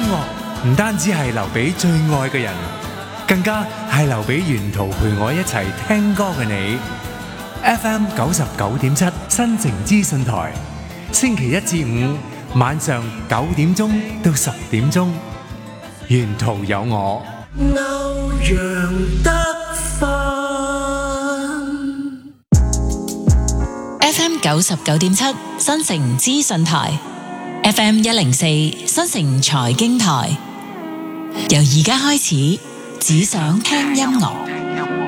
樂唔單止係留俾最愛嘅人，更加係留俾沿途陪我一齊聽歌嘅你。FM 99.7新城資訊台，星期一至五晚上9點鐘到10點鐘，沿途有我。歐陽德 FM 99.7新城資訊台，FM 104新城財經台，由而家開始，只想聽音樂。